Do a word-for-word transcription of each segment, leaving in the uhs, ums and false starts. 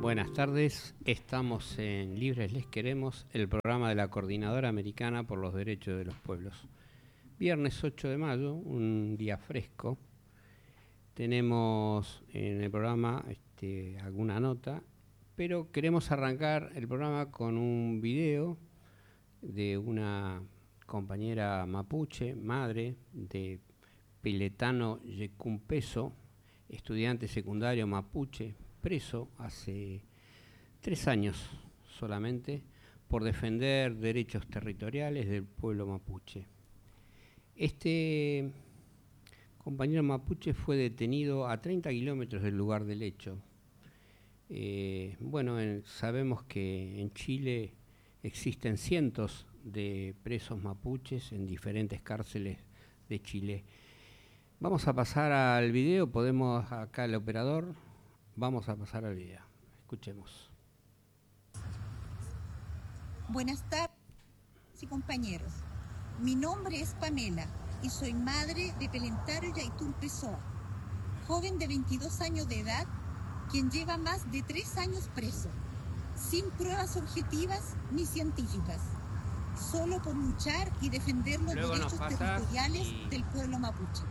Buenas tardes, estamos en Libres Les Queremos, el programa de la Coordinadora Americana por los Derechos de los Pueblos. Viernes ocho de mayo, un día fresco. Tenemos en el programa este, alguna nota, pero queremos arrancar el programa con un video de una compañera mapuche, madre de Piletano Yecumpeso, estudiante secundario mapuche, preso hace tres años solamente por defender derechos territoriales del pueblo mapuche. Este compañero mapuche fue detenido a treinta kilómetros del lugar del hecho. Eh, bueno, en, sabemos que en Chile existen cientos de presos mapuches en diferentes cárceles de Chile. Vamos a pasar al video, podemos acá el operador, vamos a pasar al video, escuchemos. Buenas tardes y compañeros, mi nombre es Pamela y soy madre de Pelentaro Yaitul Pessoa, joven de veintidós años de edad, quien lleva más de tres años preso, sin pruebas objetivas ni científicas, solo por luchar y defender los Luego derechos territoriales y... del pueblo mapuche.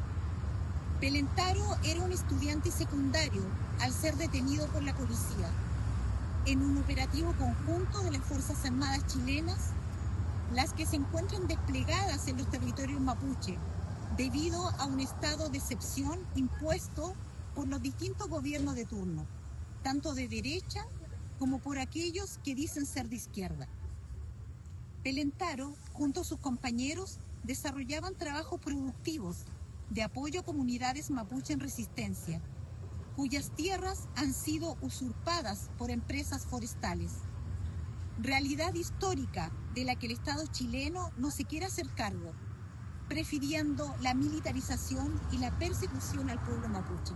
Pelentaro era un estudiante secundario al ser detenido por la policía en un operativo conjunto de las Fuerzas Armadas chilenas, las que se encuentran desplegadas en los territorios mapuche debido a un estado de excepción impuesto por los distintos gobiernos de turno, tanto de derecha como por aquellos que dicen ser de izquierda. Pelentaro, junto a sus compañeros, desarrollaban trabajos productivos de apoyo a comunidades mapuche en resistencia, cuyas tierras han sido usurpadas por empresas forestales. Realidad histórica de la que el Estado chileno no se quiere hacer cargo, prefiriendo la militarización y la persecución al pueblo mapuche.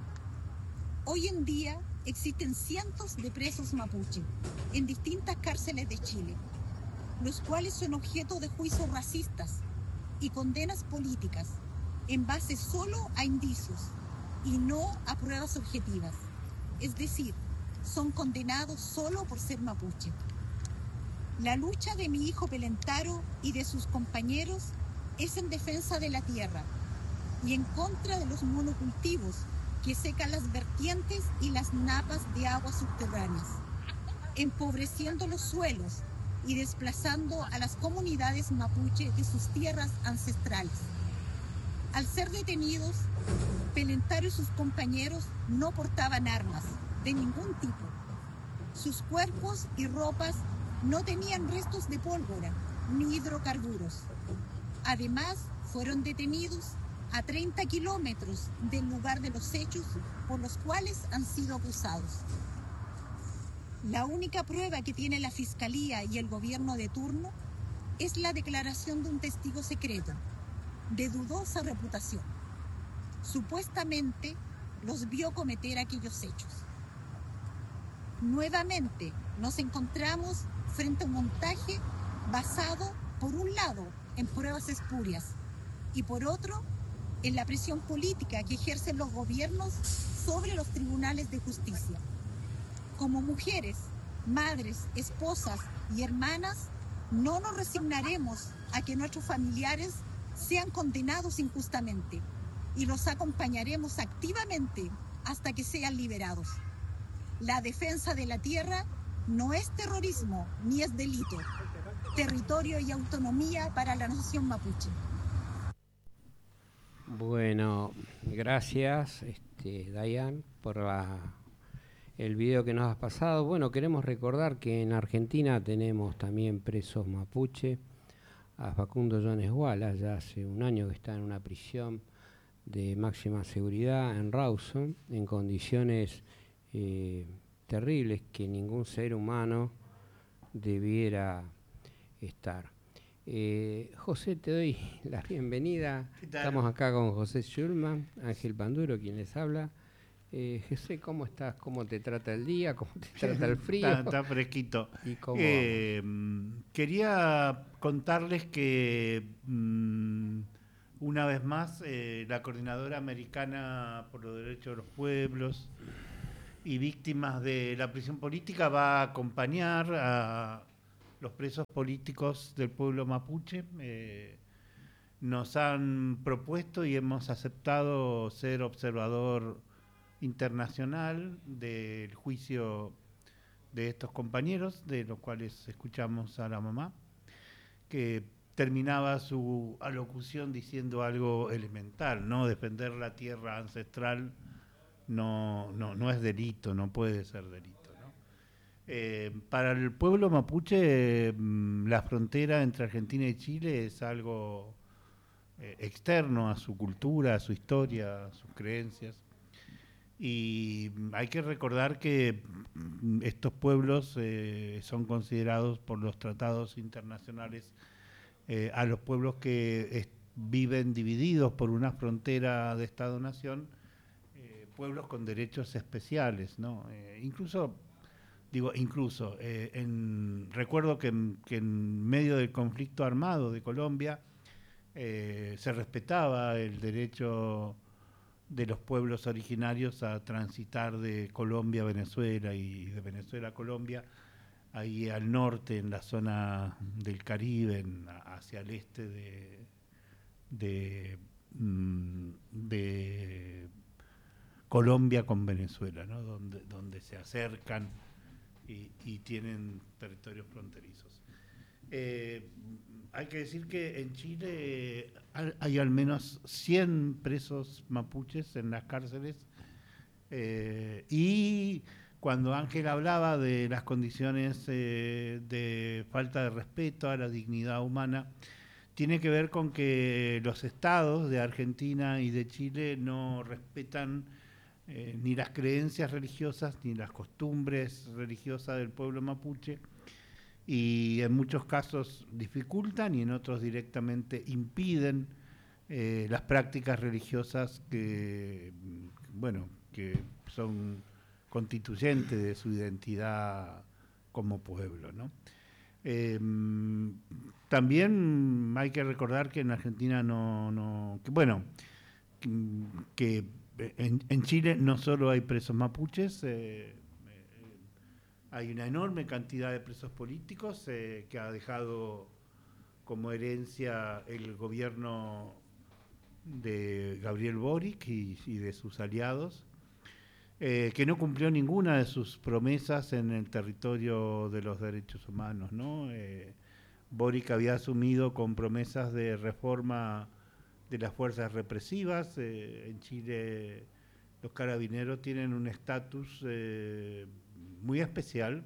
Hoy en día existen cientos de presos mapuche en distintas cárceles de Chile, los cuales son objeto de juicios racistas y condenas políticas en base solo a indicios y no a pruebas objetivas. Es decir, son condenados solo por ser mapuche. La lucha de mi hijo Pelentaro y de sus compañeros es en defensa de la tierra y en contra de los monocultivos que secan las vertientes y las napas de aguas subterráneas, empobreciendo los suelos y desplazando a las comunidades mapuche de sus tierras ancestrales. Al ser detenidos, Pelentaro y sus compañeros no portaban armas de ningún tipo. Sus cuerpos y ropas no tenían restos de pólvora ni hidrocarburos. Además, fueron detenidos a treinta kilómetros del lugar de los hechos por los cuales han sido acusados. La única prueba que tiene la Fiscalía y el gobierno de turno es la declaración de un testigo secreto, de dudosa reputación. Supuestamente los vio cometer aquellos hechos. Nuevamente nos encontramos frente a un montaje basado, por un lado, en pruebas espurias y por otro, en la presión política que ejercen los gobiernos sobre los tribunales de justicia. Como mujeres, madres, esposas y hermanas, no nos resignaremos a que nuestros familiares sean condenados injustamente y los acompañaremos activamente hasta que sean liberados. La defensa de la tierra no es terrorismo ni es delito. Territorio y autonomía para la nación mapuche. Bueno, gracias, este, Dayan, por la, el video que nos has pasado. Bueno, queremos recordar que en Argentina tenemos también presos mapuche. A Facundo Jones Wallace, ya hace un año que está en una prisión de máxima seguridad en Rawson, en condiciones eh, terribles que ningún ser humano debiera estar. Eh, José, te doy la bienvenida. Estamos acá con José Schulman, Ángel Panduro, quien les habla. Eh, José, ¿cómo estás? ¿Cómo te trata el día? ¿Cómo te trata el frío? Está, está fresquito. ¿Y cómo eh, quería contarles que mmm, una vez más eh, la Coordinadora Americana por los Derechos de los Pueblos y víctimas de la prisión política va a acompañar a los presos políticos del pueblo mapuche. Eh, nos han propuesto y hemos aceptado ser observador internacional del juicio de estos compañeros, de los cuales escuchamos a la mamá, que terminaba su alocución diciendo algo elemental, ¿no? Defender la tierra ancestral no, no, no es delito, no puede ser delito, ¿no? Eh, para el pueblo mapuche, mm, la frontera entre Argentina y Chile es algo eh, externo a su cultura, a su historia, a sus creencias. Y hay que recordar que estos pueblos eh, son considerados por los tratados internacionales eh, a los pueblos que es, viven divididos por una frontera de Estado-Nación, eh, pueblos con derechos especiales, ¿no? Eh, incluso, digo, incluso, eh, en, recuerdo que, que en medio del conflicto armado de Colombia eh, se respetaba el derecho de los pueblos originarios a transitar de Colombia a Venezuela y de Venezuela a Colombia, ahí al norte, en la zona del Caribe, en, hacia el este de, de, de Colombia con Venezuela, ¿no? donde, donde se acercan y, y tienen territorios fronterizos. Eh, hay que decir que en Chile hay al menos cien presos mapuches en las cárceles, eh, y cuando Ángel hablaba de las condiciones eh, de falta de respeto a la dignidad humana, tiene que ver con que los estados de Argentina y de Chile no respetan eh, ni las creencias religiosas ni las costumbres religiosas del pueblo mapuche, y en muchos casos dificultan y en otros directamente impiden eh, las prácticas religiosas que, bueno, que son constituyentes de su identidad como pueblo, ¿no? Eh, también hay que recordar que en Argentina no, no que, bueno, que en, en Chile no solo hay presos mapuches, eh, hay una enorme cantidad de presos políticos eh, que ha dejado como herencia el gobierno de Gabriel Boric y, y de sus aliados, eh, que no cumplió ninguna de sus promesas en el territorio de los derechos humanos, ¿no? Eh, Boric había asumido con promesas de reforma de las fuerzas represivas. Eh, en Chile los carabineros tienen un estatus eh, muy especial,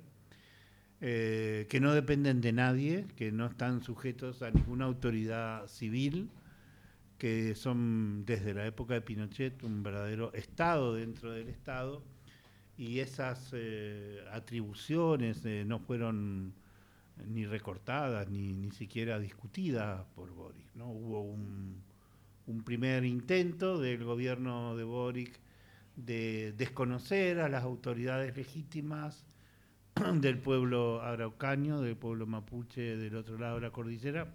eh, que no dependen de nadie, que no están sujetos a ninguna autoridad civil, que son desde la época de Pinochet un verdadero Estado dentro del Estado, y esas eh, atribuciones eh, no fueron ni recortadas ni, ni siquiera discutidas por Boric, ¿no? Hubo un, un primer intento del gobierno de Boric de desconocer a las autoridades legítimas del pueblo araucaño, del pueblo mapuche del otro lado de la cordillera,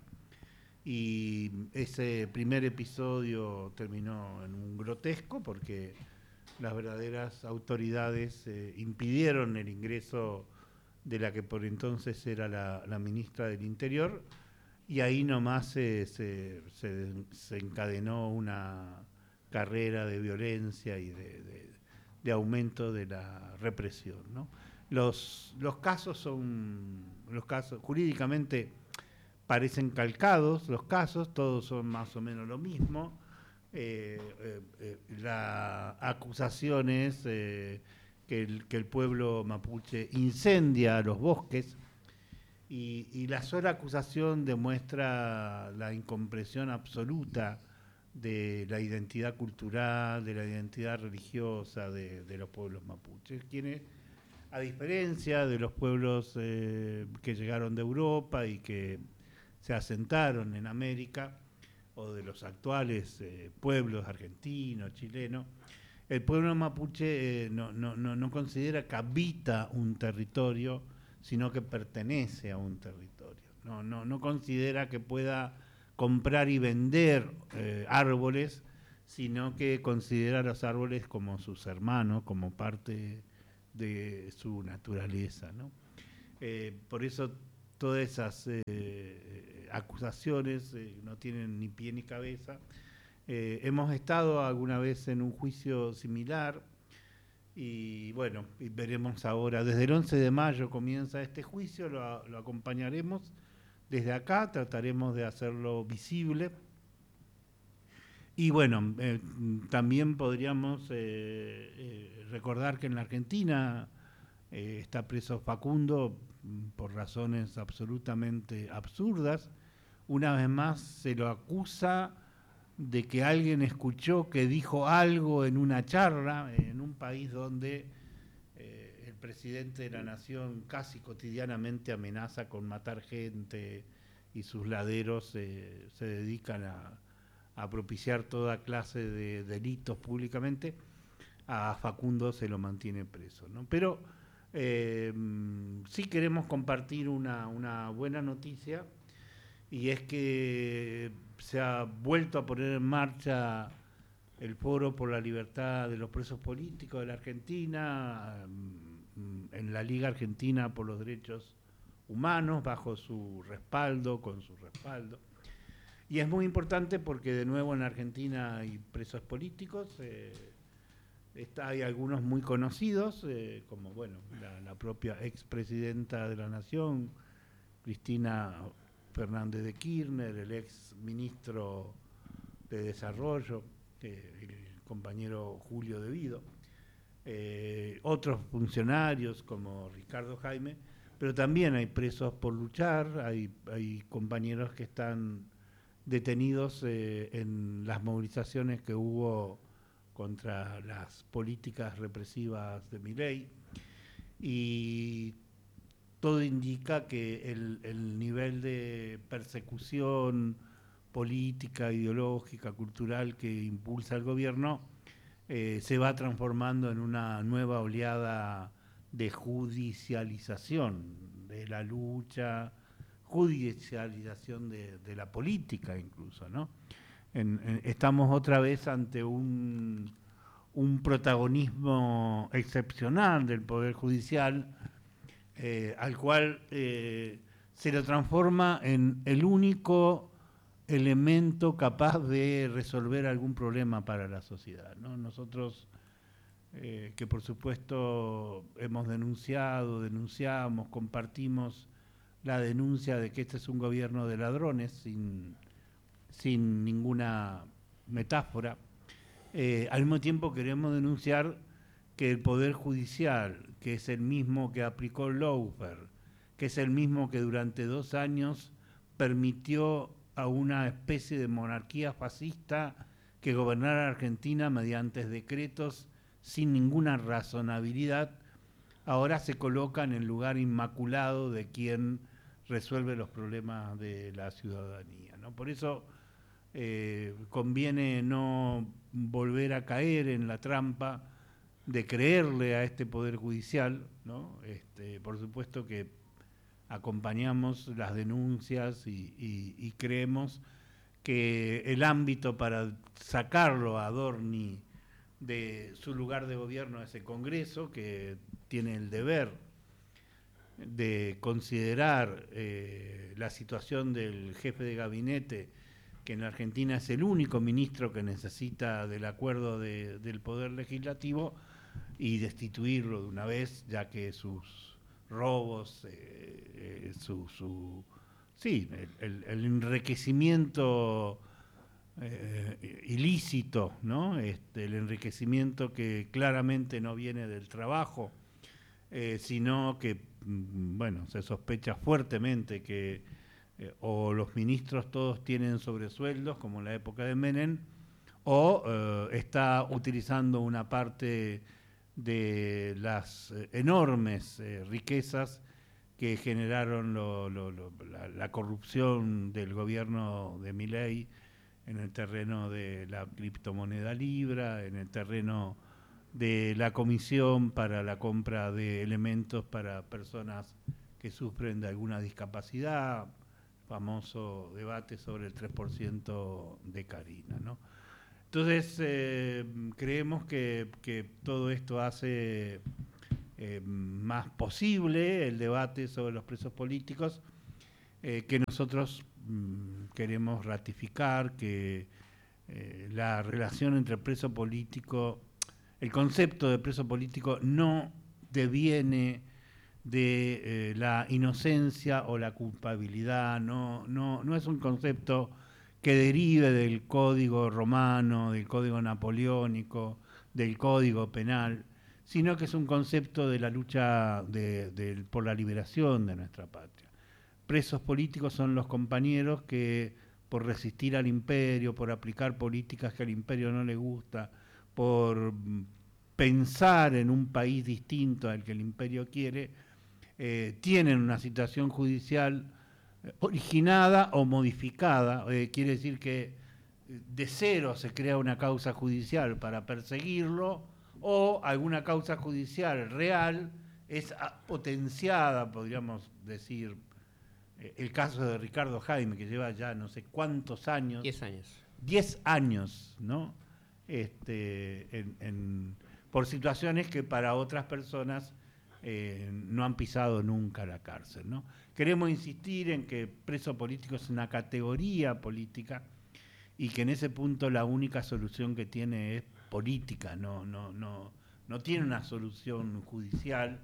y ese primer episodio terminó en un grotesco porque las verdaderas autoridades eh, impidieron el ingreso de la que por entonces era la, la ministra del Interior, y ahí nomás eh, se, se, se encadenó una carrera de violencia y de, de, de aumento de la represión, ¿no? Los, los casos son, los casos jurídicamente parecen calcados, los casos, todos son más o menos lo mismo. Eh, eh, eh, la acusación es eh, que, el, que el pueblo mapuche incendia los bosques, y, y la sola acusación demuestra la incomprensión absoluta de la identidad cultural, de la identidad religiosa de, de los pueblos mapuches, quienes, a diferencia de los pueblos eh, que llegaron de Europa y que se asentaron en América, o de los actuales eh, pueblos argentinos, chilenos, el pueblo mapuche eh, no, no, no, no considera que habita un territorio, sino que pertenece a un territorio. No, no, no considera que pueda comprar y vender eh, árboles, sino que considera los árboles como sus hermanos, como parte de su naturaleza, ¿no? Eh, por eso todas esas eh, acusaciones eh, no tienen ni pie ni cabeza. Eh, hemos estado alguna vez en un juicio similar y bueno, y veremos ahora, desde el once de mayo comienza este juicio, lo, lo acompañaremos desde acá, trataremos de hacerlo visible. Y bueno, eh, también podríamos eh, eh, recordar que en la Argentina eh, está preso Facundo por razones absolutamente absurdas. Una vez más se lo acusa de que alguien escuchó que dijo algo en una charla en un país donde eh, el presidente de la nación casi cotidianamente amenaza con matar gente y sus laderos eh, se dedican a, a propiciar toda clase de delitos públicamente. A Facundo se lo mantiene preso, ¿no? Pero eh, sí queremos compartir una, una buena noticia, y es que se ha vuelto a poner en marcha el Foro por la Libertad de los Presos Políticos de la Argentina, en la Liga Argentina por los Derechos Humanos, bajo su respaldo, con su respaldo. Y es muy importante porque de nuevo en Argentina hay presos políticos, eh, está, hay algunos muy conocidos, eh, como bueno, la, la propia expresidenta de la Nación, Cristina Fernández de Kirchner, el ex ministro de Desarrollo, eh, el compañero Julio De Vido, eh, otros funcionarios como Ricardo Jaime, pero también hay presos por luchar, hay, hay compañeros que están detenidos eh, en las movilizaciones que hubo contra las políticas represivas de Milei, y todo indica que el, el nivel de persecución política, ideológica, cultural que impulsa el gobierno eh, se va transformando en una nueva oleada de judicialización de la lucha, judicialización de, de la política incluso, ¿no? En, en, estamos otra vez ante un, un protagonismo excepcional del Poder Judicial, Eh, al cual eh, se lo transforma en el único elemento capaz de resolver algún problema para la sociedad, ¿no? Nosotros, eh, que por supuesto hemos denunciado, denunciamos, compartimos la denuncia de que este es un gobierno de ladrones, sin, sin ninguna metáfora, eh, al mismo tiempo queremos denunciar que el Poder Judicial, que es el mismo que aplicó el lawfare, que es el mismo que durante dos años permitió a una especie de monarquía fascista que gobernara Argentina mediante decretos sin ninguna razonabilidad, ahora se coloca en el lugar inmaculado de quien resuelve los problemas de la ciudadanía, ¿no? Por eso eh, conviene no volver a caer en la trampa de creerle a este Poder Judicial, ¿no? Este, por supuesto que acompañamos las denuncias y, y, y creemos que el ámbito para sacarlo a Adorni de su lugar de gobierno es el Congreso, que tiene el deber de considerar eh, la situación del jefe de gabinete, que en la Argentina es el único ministro que necesita del acuerdo de, del Poder Legislativo, y destituirlo de una vez, ya que sus robos, eh, eh, su, su, sí, el, el enriquecimiento eh, ilícito, ¿no? Este, el enriquecimiento que claramente no viene del trabajo, eh, sino que, bueno, se sospecha fuertemente que eh, o los ministros todos tienen sobresueldos, como en la época de Menem, o eh, está utilizando una parte de las eh, enormes eh, riquezas que generaron lo, lo, lo, la, la corrupción del gobierno de Milei en el terreno de la criptomoneda Libra, en el terreno de la comisión para la compra de elementos para personas que sufren de alguna discapacidad, famoso debate sobre el tres por ciento de Carina, ¿no? Entonces, eh, creemos que, que todo esto hace eh, eh, más posible el debate sobre los presos políticos, eh, que nosotros mm, queremos ratificar, que eh, la relación entre preso político, el concepto de preso político no deviene de eh, la inocencia o la culpabilidad, no, no, no es un concepto que derive del código romano, del código napoleónico, del código penal, sino que es un concepto de la lucha de, de, por la liberación de nuestra patria. Presos políticos son los compañeros que por resistir al imperio, por aplicar políticas que al imperio no le gusta, por pensar en un país distinto al que el imperio quiere, eh, tienen una situación judicial originada o modificada, eh, quiere decir que de cero se crea una causa judicial para perseguirlo, o alguna causa judicial real es potenciada, podríamos decir, eh, el caso de Ricardo Jaime, que lleva ya no sé cuántos años. Diez años. Diez años, ¿no? Este, en, en, por situaciones que para otras personas eh, no han pisado nunca la cárcel, ¿no? Queremos insistir en que preso político es una categoría política y que en ese punto la única solución que tiene es política, no, no, no, no tiene una solución judicial.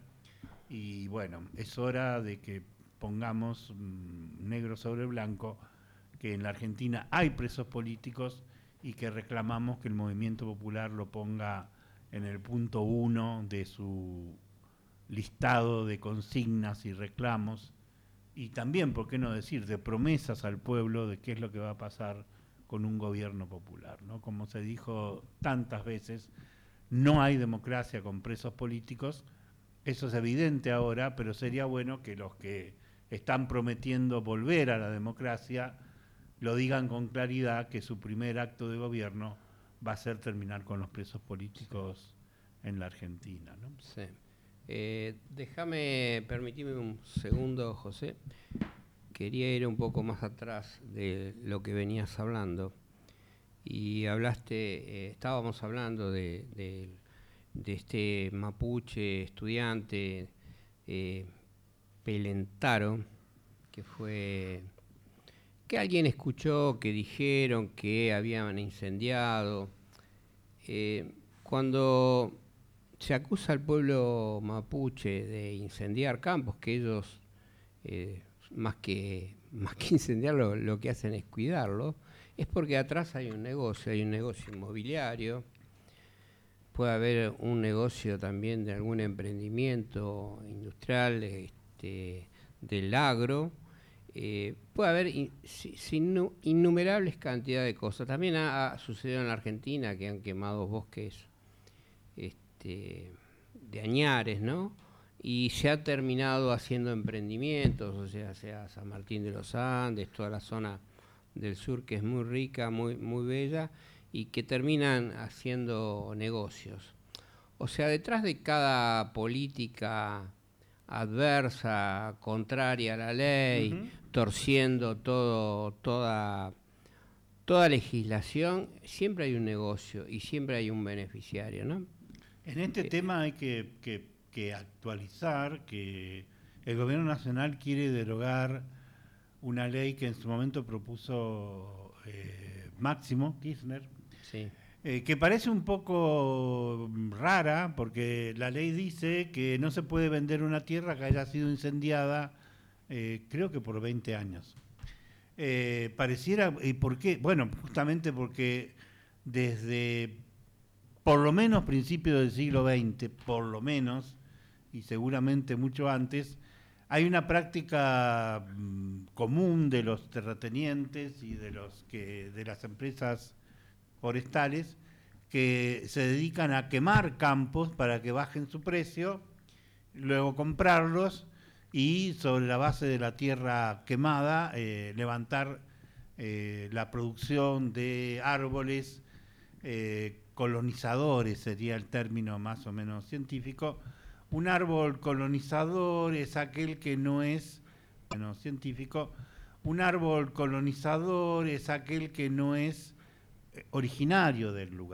Y bueno, es hora de que pongamos mmm, negro sobre blanco que en la Argentina hay presos políticos y que reclamamos que el movimiento popular lo ponga en el punto uno de su listado de consignas y reclamos, y también, por qué no decir, de promesas al pueblo de qué es lo que va a pasar con un gobierno popular, ¿no? Como se dijo tantas veces, no hay democracia con presos políticos. Eso es evidente ahora, pero sería bueno que los que están prometiendo volver a la democracia lo digan con claridad, que su primer acto de gobierno va a ser terminar con los presos políticos en la Argentina, ¿no? Sí. Eh, déjame, permitime un segundo, José. Quería ir un poco más atrás de lo que venías hablando. Y hablaste, eh, estábamos hablando de, de, de este mapuche estudiante, eh, Pelentaro, que fue... que alguien escuchó que dijeron que habían incendiado. Eh, cuando se acusa al pueblo mapuche de incendiar campos, que ellos, eh, más que más que incendiarlo, lo que hacen es cuidarlo, es porque atrás hay un negocio, hay un negocio inmobiliario, puede haber un negocio también de algún emprendimiento industrial, este, del agro. Eh, puede haber in, sin, innumerables cantidades de cosas. También ha, ha sucedido en la Argentina que han quemado bosques este, de añares, ¿no? Y se ha terminado haciendo emprendimientos, o sea, sea San Martín de los Andes, toda la zona del sur que es muy rica, muy, muy bella, y que terminan haciendo negocios. O sea, detrás de cada política adversa, contraria a la ley, uh-huh. torciendo todo, toda, toda legislación, siempre hay un negocio y siempre hay un beneficiario, ¿no? En este eh, tema hay que, que, que actualizar que el gobierno nacional quiere derogar una ley que en su momento propuso eh, Máximo Kirchner, sí. Eh, que parece un poco rara, porque la ley dice que no se puede vender una tierra que haya sido incendiada, eh, creo que por veinte años. Eh, pareciera, ¿y por qué? Bueno, justamente porque desde por lo menos principios del siglo veinte, por lo menos, y seguramente mucho antes, hay una práctica mmm, común de los terratenientes y de los que de las empresas forestales que se dedican a quemar campos para que bajen su precio, luego comprarlos y sobre la base de la tierra quemada eh, levantar eh, la producción de árboles eh, colonizadores, sería el término más o menos científico. Un árbol colonizador es aquel que no es, bueno, científico, un árbol colonizador es aquel que no es originario del lugar.